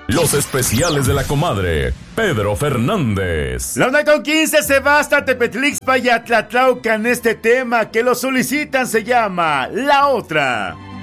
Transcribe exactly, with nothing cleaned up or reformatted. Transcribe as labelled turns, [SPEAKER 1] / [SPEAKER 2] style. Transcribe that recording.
[SPEAKER 1] Los especiales de la comadre Pedro Fernández.
[SPEAKER 2] La una con quince se va hasta Tepetlixpa y Atlatlauca en este tema que lo solicitan, se llama La Otra.